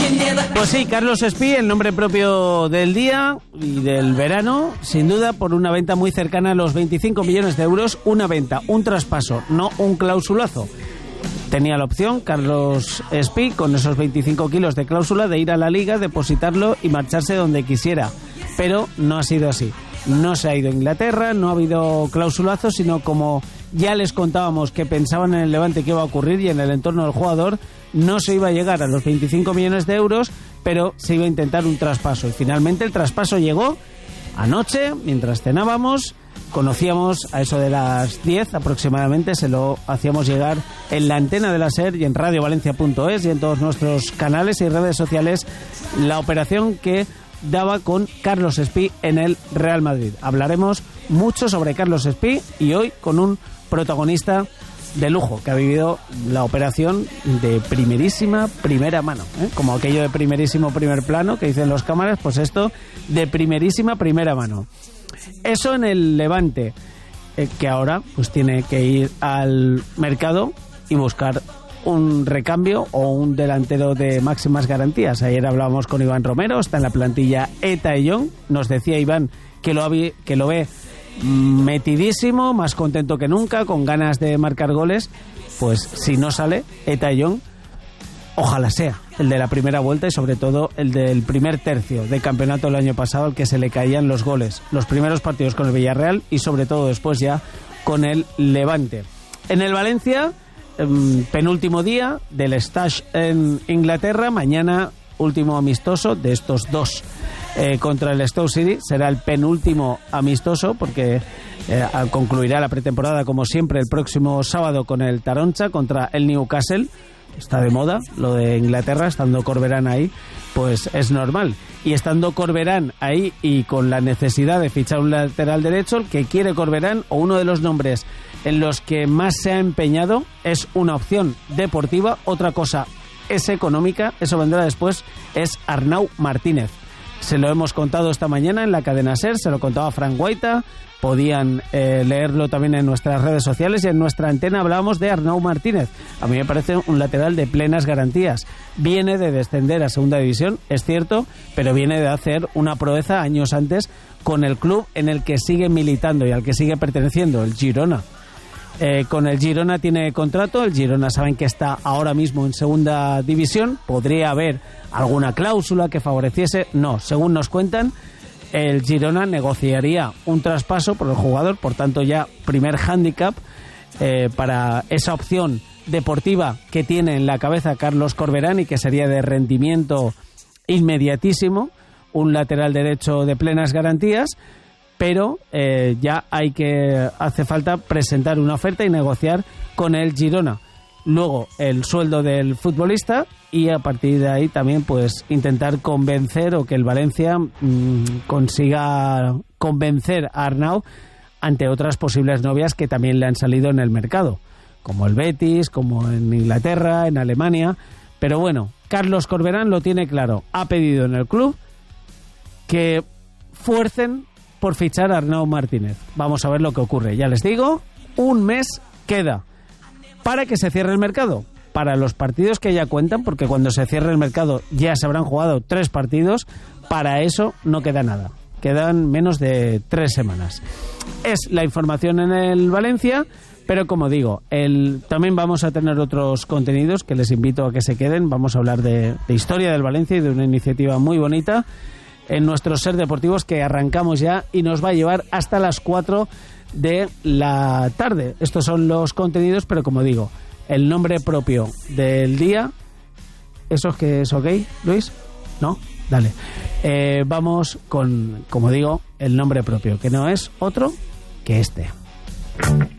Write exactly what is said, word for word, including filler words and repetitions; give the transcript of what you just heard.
Pues sí, Carlos Espí, el nombre propio del día y del verano, sin duda, por una venta muy cercana a los veinticinco millones de euros, una venta, un traspaso, no un clausulazo. Tenía la opción, Carlos Espí, con esos veinticinco kilos de cláusula, de ir a la Liga, depositarlo y marcharse donde quisiera. Pero no ha sido así. No se ha ido a Inglaterra, no ha habido clausulazo, sino como ya les contábamos que pensaban en el Levante que iba a ocurrir y en el entorno del jugador, no se iba a llegar a los veinticinco millones de euros, pero se iba a intentar un traspaso. Y finalmente el traspaso llegó anoche, mientras cenábamos. Conocíamos a eso de las diez aproximadamente, se lo hacíamos llegar en la antena de la SER y en radio valencia punto es y en todos nuestros canales y redes sociales la operación que daba con Carlos Espí en el Real Madrid. Hablaremos mucho sobre Carlos Espí y hoy con un protagonista de lujo que ha vivido la operación de primerísima primera mano, ¿eh? Como aquello de primerísimo primer plano que dicen los cámaras, pues esto de primerísima primera mano. Eso en el Levante, eh, que ahora pues tiene que ir al mercado y buscar un recambio o un delantero de máximas garantías. Ayer hablábamos con Iván Romero, está en la plantilla Eta Young. Nos decía Iván que lo, había, que lo ve metidísimo, más contento que nunca, con ganas de marcar goles. Pues si no sale Eta Young, ojalá sea el de la primera vuelta y sobre todo el del primer tercio de campeonato del año pasado, al que se le caían los goles. Los primeros partidos con el Villarreal y sobre todo después ya con el Levante. En el Valencia, penúltimo día del stage en Inglaterra, mañana último amistoso de estos dos eh, contra el Stoke City, será el penúltimo amistoso porque eh, concluirá la pretemporada como siempre el próximo sábado con el Taroncha contra el Newcastle. Está de moda lo de Inglaterra, estando Corberán ahí, pues es normal. Y estando Corberán ahí y con la necesidad de fichar un lateral derecho, el que quiere Corberán o uno de los nombres en los que más se ha empeñado es una opción deportiva, otra cosa es económica, eso vendrá después, es Arnau Martínez. Se lo hemos contado esta mañana en la cadena SER, se lo contaba Frank Guaita, podían eh, leerlo también en nuestras redes sociales y en nuestra antena hablábamos de Arnau Martínez. A mí me parece un lateral de plenas garantías. Viene de descender a segunda división, es cierto, pero viene de hacer una proeza años antes con el club en el que sigue militando y al que sigue perteneciendo, el Girona. Eh, con el Girona tiene contrato, el Girona saben que está ahora mismo en segunda división, podría haber alguna cláusula que favoreciese, no, según nos cuentan, el Girona negociaría un traspaso por el jugador, por tanto ya primer hándicap eh, para esa opción deportiva que tiene en la cabeza Carlos Corberán y que sería de rendimiento inmediatísimo, un lateral derecho de plenas garantías, pero eh, ya hay que hace falta presentar una oferta y negociar con el Girona. Luego el sueldo del futbolista y a partir de ahí también pues intentar convencer o que el Valencia mmm, consiga convencer a Arnau ante otras posibles novias que también le han salido en el mercado, como el Betis, como en Inglaterra, en Alemania. Pero bueno, Carlos Corberán lo tiene claro, ha pedido en el club que fuercen por fichar a Arnau Martínez. Vamos a ver lo que ocurre. Ya les digo, un mes queda para que se cierre el mercado, para los partidos que ya cuentan, porque cuando se cierre el mercado ya se habrán jugado tres partidos, para eso no queda nada. Quedan menos de tres semanas. Es la información en el Valencia, pero como digo, el, también vamos a tener otros contenidos que les invito a que se queden. Vamos a hablar de, de historia del Valencia y de una iniciativa muy bonita en nuestros SER Deportivos que arrancamos ya y nos va a llevar hasta las cuatro de la tarde. Estos son los contenidos, pero como digo, el nombre propio del día, ¿eso es que es ok, Luis? ¿No? Dale. Eh, vamos con, como digo, el nombre propio, que no es otro que este.